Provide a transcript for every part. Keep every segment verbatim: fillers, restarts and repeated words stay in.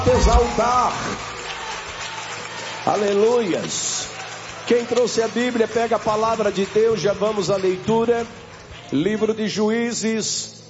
Exaltar, aleluias. Quem trouxe a Bíblia, pega a palavra de Deus, já vamos à leitura. Livro de Juízes,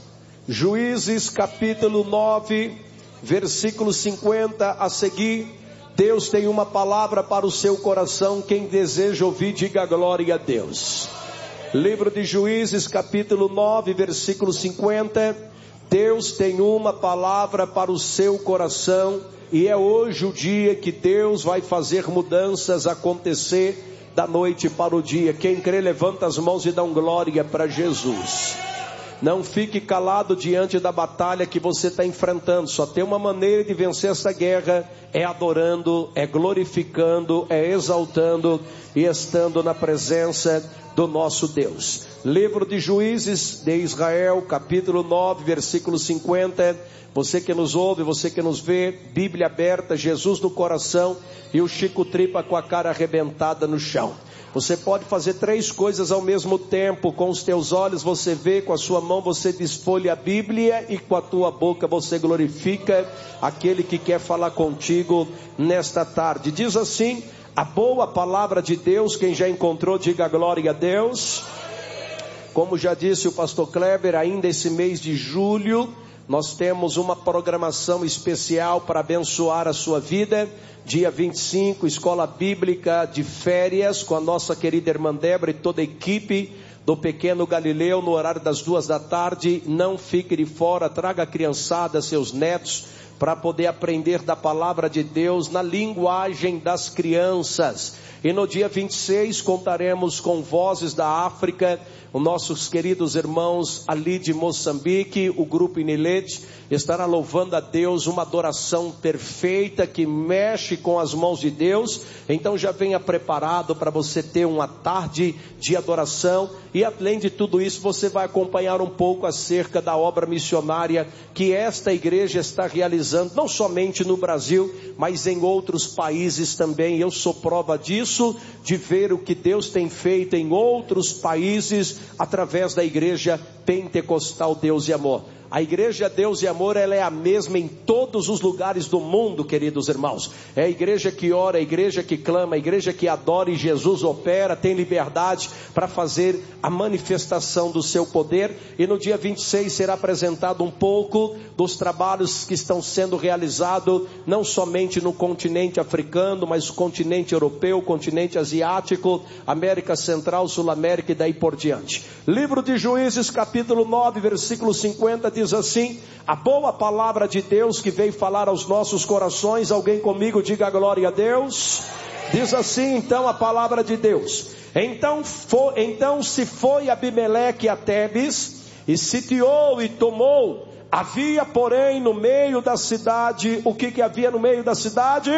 Juízes capítulo nove, versículo cinquenta a seguir. Deus tem uma palavra para o seu coração, quem deseja ouvir, diga glória a Deus. Livro de Juízes capítulo nove, versículo cinquenta. Deus tem uma palavra para o seu coração, e é hoje o dia que Deus vai fazer mudanças acontecer da noite para o dia. Quem crê, levanta as mãos e dá um glória para Jesus. Não fique calado diante da batalha que você está enfrentando. Só tem uma maneira de vencer essa guerra: é adorando, é glorificando, é exaltando e estando na presença do nosso Deus. Livro de Juízes de Israel, capítulo nove, versículo cinquenta. Você que nos ouve, você que nos vê, Bíblia aberta, Jesus no coração e o Chico Tripa com a cara arrebentada no chão. Você pode fazer três coisas ao mesmo tempo. Com os teus olhos você vê, com a sua mão você desfolha a Bíblia, e com a tua boca você glorifica aquele que quer falar contigo nesta tarde. Diz assim a boa palavra de Deus. Quem já encontrou, diga glória a Deus. Como já disse o pastor Kleber, ainda esse mês de julho nós temos uma programação especial para abençoar a sua vida. Dia vinte e cinco, escola bíblica de férias com a nossa querida irmã Débora e toda a equipe do Pequeno Galileu, no horário das duas da tarde. Não fique de fora, traga a criançada, seus netos, para poder aprender da palavra de Deus na linguagem das crianças. E no dia vinte e seis contaremos com Vozes da África, os nossos queridos irmãos ali de Moçambique, o grupo Inilete, estará louvando a Deus, uma adoração perfeita que mexe com as mãos de Deus. Então já venha preparado para você ter uma tarde de adoração, e além de tudo isso você vai acompanhar um pouco acerca da obra missionária que esta igreja está realizando, não somente no Brasil, mas em outros países também. Eu sou prova disso, de ver o que Deus tem feito em outros países através da igreja pentecostal Deus e Amor. A igreja Deus e Amor, ela é a mesma em todos os lugares do mundo, queridos irmãos. É a igreja que ora, a igreja que clama, a igreja que adora, e Jesus opera, tem liberdade para fazer a manifestação do seu poder. E no dia vinte e seis será apresentado um pouco dos trabalhos que estão sendo realizados, não somente no continente africano, mas no continente europeu, continente asiático, América Central, Sul-América e daí por diante. Livro de Juízes capítulo nove, versículo cinquenta, diz assim a boa palavra de Deus que veio falar aos nossos corações. Alguém comigo, diga glória a Deus. Diz assim então a palavra de Deus: Então, foi, então se foi Abimeleque a Tebes e sitiou e tomou. Havia porém no meio da cidade, o que que havia no meio da cidade?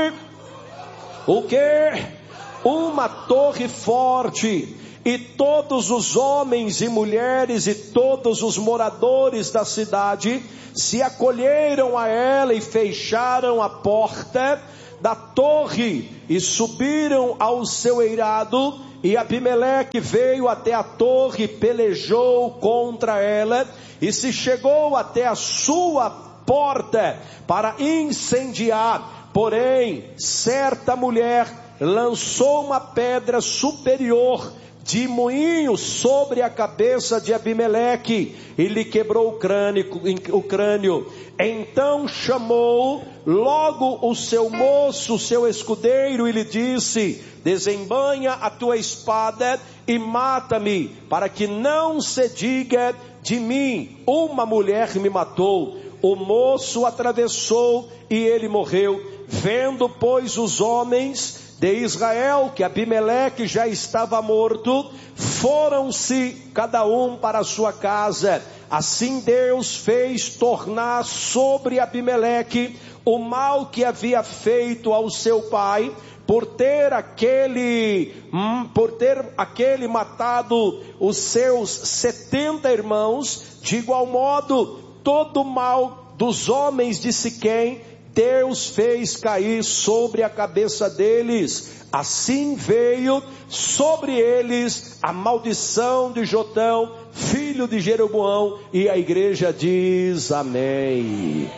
O que? Uma torre forte. E todos os homens e mulheres e todos os moradores da cidade se acolheram a ela e fecharam a porta da torre e subiram ao seu eirado. E Abimeleque veio até a torre, pelejou contra ela e se chegou até a sua porta para incendiar. Porém, certa mulher lançou uma pedra superior de moinho sobre a cabeça de Abimeleque e lhe quebrou o crânio, o crânio. Então chamou logo o seu moço, o seu escudeiro, e lhe disse: desembanha a tua espada e mata-me, para que não se diga de mim, uma mulher me matou. O moço atravessou e ele morreu. Vendo, pois, os homens de Israel que Abimeleque já estava morto, foram-se cada um para a sua casa. Assim Deus fez tornar sobre Abimeleque o mal que havia feito ao seu pai, por ter aquele, por ter aquele matado os seus setenta irmãos. De igual modo, todo o mal dos homens de Siquém, Deus fez cair sobre a cabeça deles. Assim veio sobre eles a maldição de Jotão, filho de Jeroboão. E a igreja diz amém.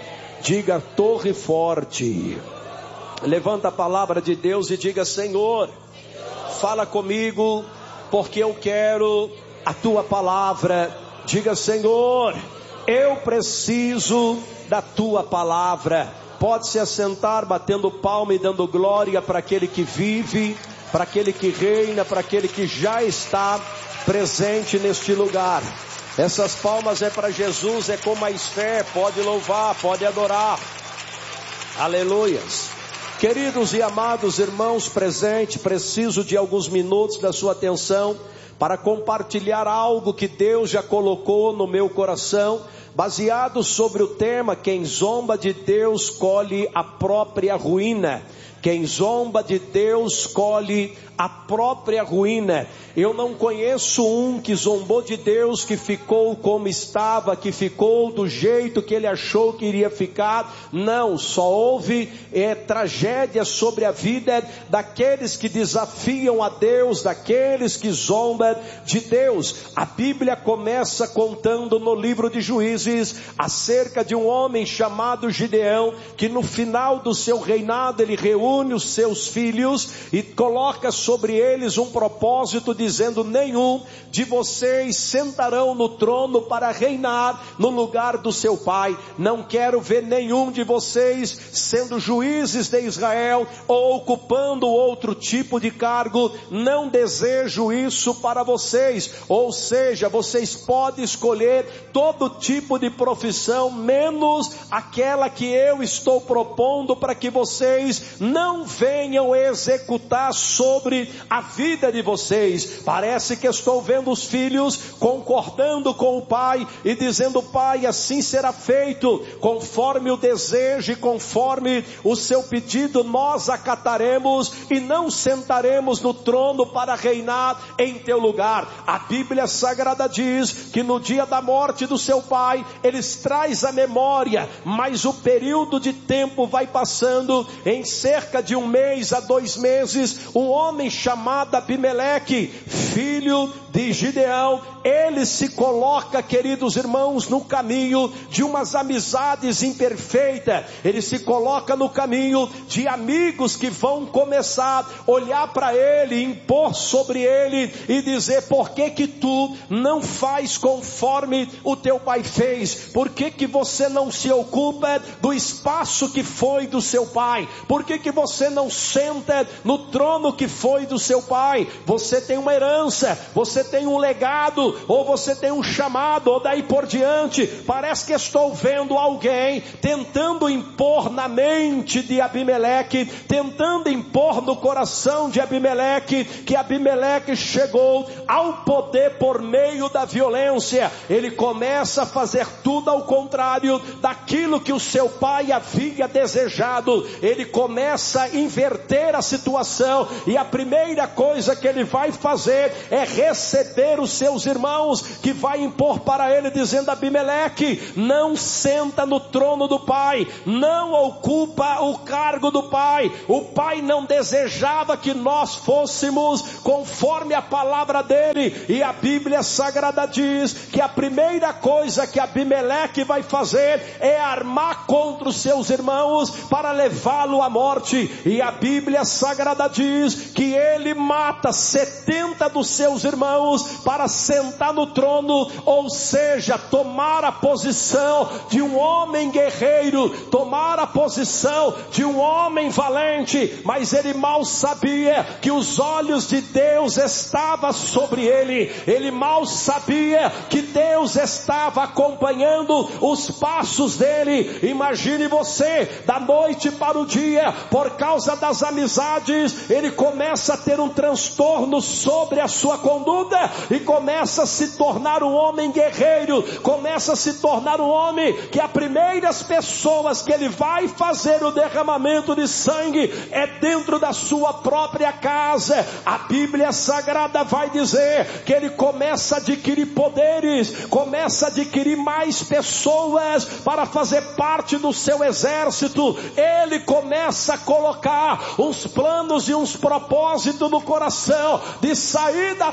Diga torre forte. Levanta a palavra de Deus e diga: Senhor, fala comigo, porque eu quero a tua palavra. Diga: Senhor, eu preciso da tua palavra. Pode se assentar, batendo palma e dando glória para aquele que vive, para aquele que reina, para aquele que já está presente neste lugar. Essas palmas é para Jesus, é com mais fé. Pode louvar, pode adorar. Aleluias. Queridos e amados irmãos presentes, preciso de alguns minutos da sua atenção para compartilhar algo que Deus já colocou no meu coração, baseado sobre o tema: quem zomba de Deus colhe a própria ruína. Quem zomba de Deus colhe a própria ruína. Eu não conheço um que zombou de Deus, que ficou como estava, que ficou do jeito que ele achou que iria ficar. Não, só houve é, tragédia sobre a vida daqueles que desafiam a Deus, daqueles que zombam de Deus. A Bíblia começa contando no livro de Juízes acerca de um homem chamado Gideão, que no final do seu reinado ele reúne os seus filhos e coloca sobre eles um propósito, dizendo: nenhum de vocês sentarão no trono para reinar no lugar do seu pai. Não quero ver nenhum de vocês sendo juízes de Israel ou ocupando outro tipo de cargo. Não desejo isso para vocês. Ou seja, vocês podem escolher todo tipo de profissão, menos aquela que eu estou propondo para que vocês não Não venham executar sobre a vida de vocês. Parece que estou vendo os filhos concordando com o pai e dizendo: pai, assim será feito, conforme o desejo e conforme o seu pedido nós acataremos e não sentaremos no trono para reinar em teu lugar. A Bíblia Sagrada diz que no dia da morte do seu pai, eles traz a memória, mas o período de tempo vai passando. Em cerca de um mês a dois meses, um homem chamado Abimeleque, filho de Gideão, ele se coloca, queridos irmãos, no caminho de umas amizades imperfeitas. Ele se coloca no caminho de amigos que vão começar a olhar para ele, impor sobre ele e dizer: por que que tu não faz conforme o teu pai fez? Por que que você não se ocupa do espaço que foi do seu pai? Por que que você não senta no trono que foi do seu pai? Você tem uma herança, você tem um legado, ou você tem um chamado, ou daí por diante. Parece que estou vendo alguém tentando impor na mente de Abimeleque, tentando impor no coração de Abimeleque, que Abimeleque chegou ao poder por meio da violência. Ele começa a fazer tudo ao contrário daquilo que o seu pai havia desejado. Ele começa a inverter a situação, e a primeira coisa que ele vai fazer é receber os seus irmãos, que vai impor para ele, dizendo: Abimeleque, não senta no trono do pai, não ocupa o cargo do pai. O pai não desejava que nós fôssemos conforme a palavra dele, e a Bíblia Sagrada diz que a primeira coisa que Abimeleque vai fazer é armar contra os seus irmãos para levá-lo à morte. E a Bíblia Sagrada diz que ele mata setenta dos seus irmãos para sentar no trono, ou seja, tomar a posição de um homem guerreiro, tomar a posição de um homem valente. Mas ele mal sabia que os olhos de Deus estavam sobre ele. Ele mal sabia que Deus estava acompanhando os passos dele. Imagine você, da noite para o dia, por causa das amizades, ele começa a ter um transtorno sobre a sua conduta e começa a se tornar um homem guerreiro, começa a se tornar um homem que as primeiras pessoas que ele vai fazer o derramamento de sangue é dentro da sua própria casa. A Bíblia Sagrada vai dizer que ele começa a adquirir poderes, começa a adquirir mais pessoas para fazer parte do seu exército. Ele começa a colocar uns planos e uns propósitos no coração de sair da terra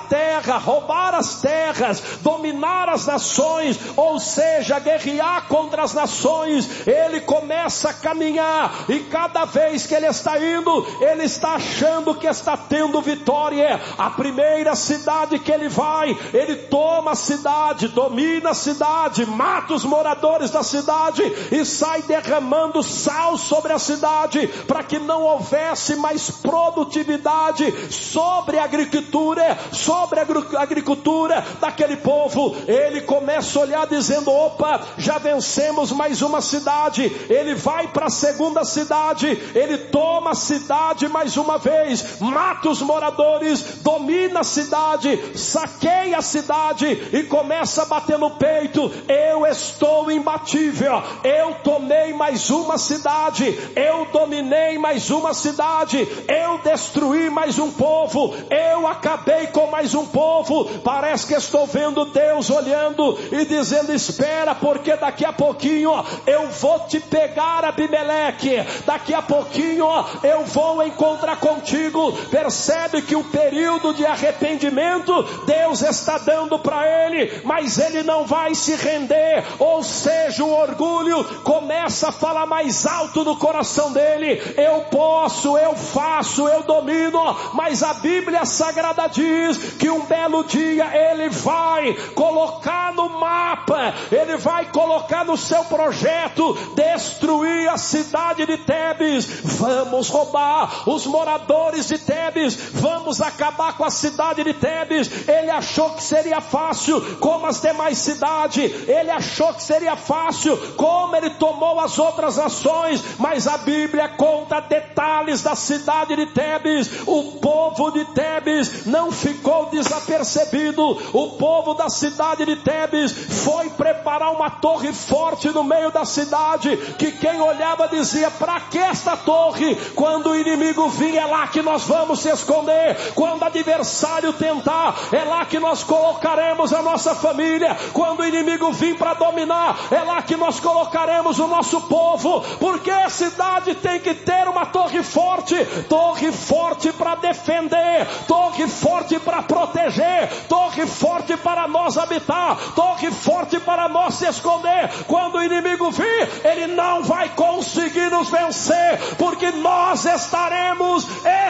terra, roubar as terras, dominar as nações, ou seja, guerrear contra as nações. Ele começa a caminhar, e cada vez que ele está indo, ele está achando que está tendo vitória. A primeira cidade que ele vai, ele toma a cidade, domina a cidade, mata os moradores da cidade e sai derramando sal sobre a cidade, para que não houvesse mais produtividade sobre a agricultura, sobre a agricultura daquele povo. Ele começa a olhar dizendo: opa, já vencemos mais uma cidade. Ele vai para a segunda cidade, ele toma a cidade mais uma vez, mata os moradores, domina a cidade, saqueia a cidade e começa a bater no peito: eu estou imbatível, eu tomei mais uma cidade, eu dominei mais uma cidade, eu destruí mais um povo, eu acabei com mais um povo. Parece que estou vendo Deus olhando e dizendo: espera, porque daqui a pouquinho eu vou te pegar, Abimeleque, daqui a pouquinho eu vou encontrar contigo. Percebe que o período de arrependimento Deus está dando para ele, mas ele não vai se render. Ou seja, o orgulho começa a falar mais alto no coração dele: eu posso, eu faço, eu domino. Mas a Bíblia Sagrada diz que um belo dia ele vai colocar no mapa, ele vai colocar no seu projeto destruir a cidade de Tebes. Vamos roubar os moradores de Tebes, vamos acabar com a cidade de Tebes. Ele achou que seria fácil, como as demais cidades. Ele achou que seria fácil, como ele tomou as outras nações. Mas a Bíblia conta detalhes da cidade de Tebes. O povo de Tebes não ficou desapercebido. O povo da cidade de Tebes foi preparar uma torre forte no meio da cidade, que quem olhava dizia: para que esta torre? Quando o inimigo vir, é lá que nós vamos se esconder. Quando o adversário tentar, é lá que nós colocaremos a nossa família. Quando o inimigo vir para dominar, é lá que nós colocaremos o nosso povo. Porque a cidade tem que ter uma torre forte, torre forte para defender, torre forte para proteger, torre forte para nós habitar, torre forte para nós se esconder. Quando o inimigo vir, ele não vai conseguir nos vencer, porque nós estaremos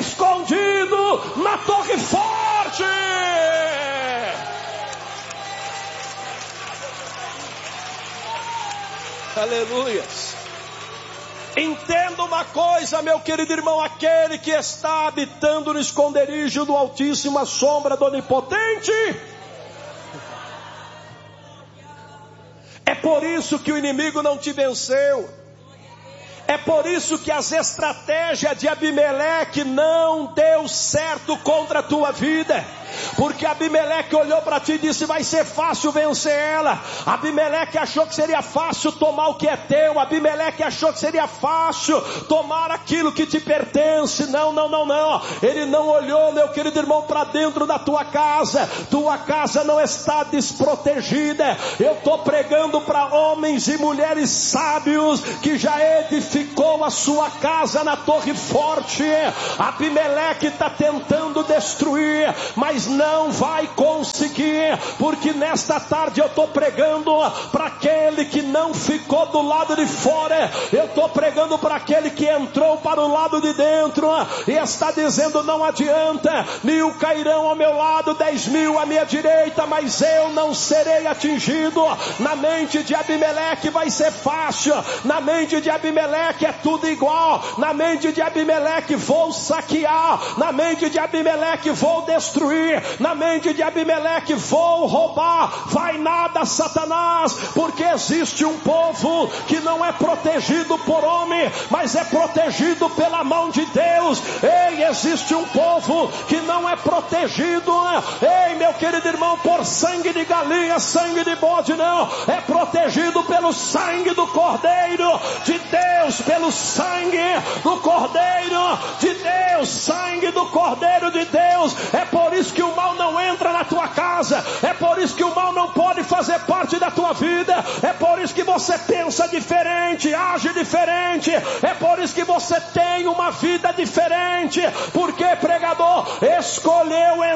escondidos na torre forte. Aleluias. Entenda uma coisa, meu querido irmão: aquele que está habitando no esconderijo do Altíssimo, a sombra do Onipotente, é por isso que o inimigo não te venceu. É por isso que as estratégias de Abimeleque não deu certo contra a tua vida. Porque Abimeleque olhou para ti e disse: vai ser fácil vencer ela. Abimeleque achou que seria fácil tomar o que é teu. Abimeleque achou que seria fácil tomar aquilo que te pertence. Não, não, não, não. Ele não olhou, meu querido irmão, para dentro da tua casa. Tua casa não está desprotegida. Eu estou pregando para homens e mulheres sábios que já edificou a sua casa na torre forte. Abimeleque está tentando destruir, mas não vai conseguir, porque nesta tarde eu estou pregando para aquele que não ficou do lado de fora. Eu estou pregando para aquele que entrou para o lado de dentro e está dizendo: não adianta, mil cairão ao meu lado, dez mil à minha direita, mas eu não serei atingido. Na mente de Abimeleque vai ser fácil, na mente de Abimeleque é tudo igual, na mente de Abimeleque vou saquear, na mente de Abimeleque vou destruir, na mente de Abimeleque vou roubar. Vai nada, Satanás, porque existe um povo que não é protegido por homem, mas é protegido pela mão de Deus. Ei, existe um povo que não é protegido, ei, meu querido irmão, por sangue de galinha, sangue de bode, não, é protegido pelo sangue do Cordeiro de Deus, pelo sangue do Cordeiro de Deus, sangue do Cordeiro de Deus. É por isso que o mal não entra na tua casa, é por isso que o mal não pode fazer parte da tua vida, é por isso que você pensa diferente, age diferente, é por isso que você tem uma vida diferente, porque, pregador, escolheu entrar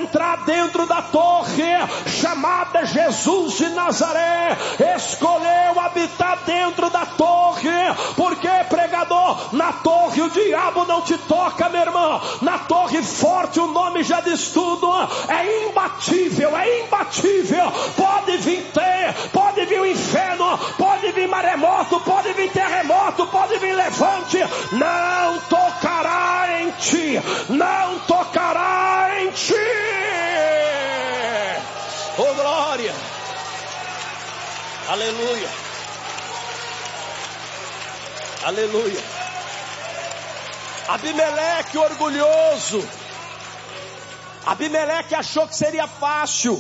dentro da torre chamada Jesus de Nazaré. Escolheu habitar dentro da torre. Por quê, pregador? Na torre o diabo não te toca, meu irmão. Na torre forte, o nome já diz tudo. É imbatível, é imbatível. Pode vir ter, pode vir o inferno, pode vir maremoto, pode vir terremoto, pode vir levante. Não tocará em ti, não tocará em ti. Oh, glória. Aleluia. Aleluia. Abimeleque orgulhoso. Abimeleque achou que seria fácil.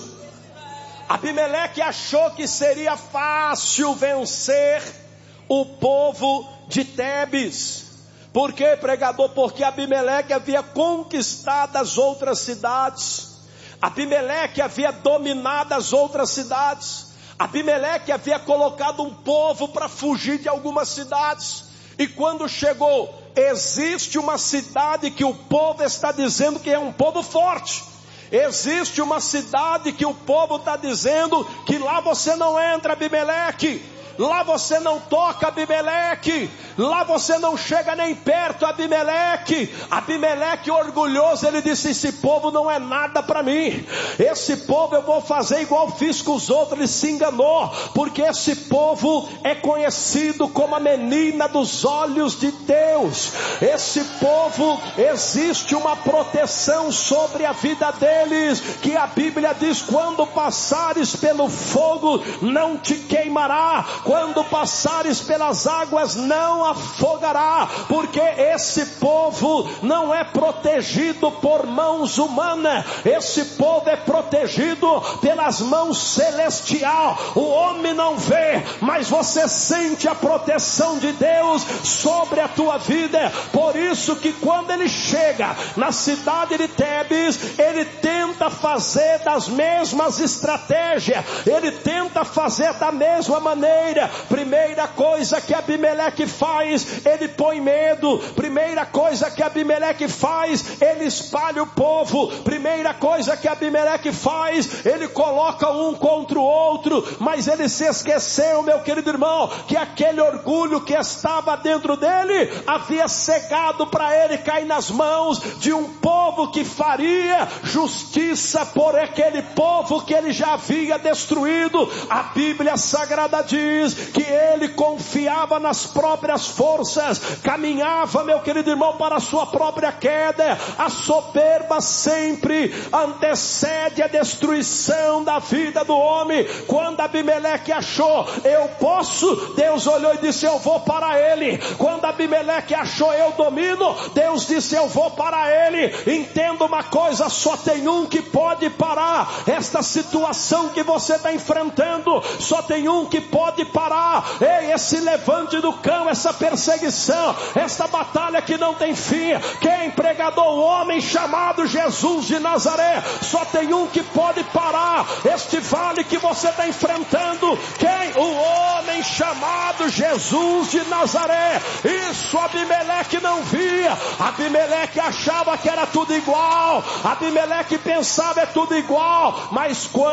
Abimeleque achou que seria fácil vencer o povo de Tebes. Por quê, pregador? Porque Abimeleque havia conquistado as outras cidades. Abimeleque havia dominado as outras cidades. Abimeleque havia colocado um povo para fugir de algumas cidades. E quando chegou, existe uma cidade que o povo está dizendo que é um povo forte. Existe uma cidade que o povo está dizendo que lá você não entra, Abimeleque. Lá você não toca, Abimeleque. Lá você não chega nem perto, Abimeleque. Abimeleque orgulhoso, ele disse: esse povo não é nada para mim. Esse povo eu vou fazer igual fiz com os outros. Ele se enganou, porque esse povo é conhecido como a menina dos olhos de Deus. Esse povo, existe uma proteção sobre a vida deles, que a Bíblia diz: quando passares pelo fogo não te queimará, quando passares pelas águas não afogará, porque esse povo não é protegido por mãos humanas, esse povo é protegido pelas mãos celestial. O homem não vê, mas você sente a proteção de Deus sobre a tua vida. Por isso que quando ele chega na cidade de Tebes, ele tenta fazer das mesmas estratégias, ele tenta fazer da mesma maneira. Primeira coisa que Abimeleque faz, ele põe medo. Primeira coisa que Abimeleque faz, ele espalha o povo. Primeira coisa que Abimeleque faz, ele coloca um contra o outro. Mas ele se esqueceu, meu querido irmão, que aquele orgulho que estava dentro dele havia cegado para ele cair nas mãos de um povo que faria justiça por aquele povo que ele já havia destruído. A Bíblia Sagrada diz que ele confiava nas próprias forças, caminhava, meu querido irmão, para a sua própria queda. A soberba sempre antecede a destruição da vida do homem. Quando Abimeleque achou, eu posso, Deus olhou e disse: eu vou para ele. Quando Abimeleque achou, eu domino, Deus disse: eu vou para ele. Entenda uma coisa, só tem um que pode parar esta situação que você está enfrentando, só tem um que pode parar. Ei, esse levante do cão, essa perseguição, esta batalha que não tem fim. Quem? Pregador? O homem chamado Jesus de Nazaré. Só tem um que pode parar este vale que você está enfrentando. Quem? O homem chamado Jesus de Nazaré. Isso Abimeleque não via. Abimeleque achava que era tudo igual. Abimeleque pensava é tudo igual. Mas quando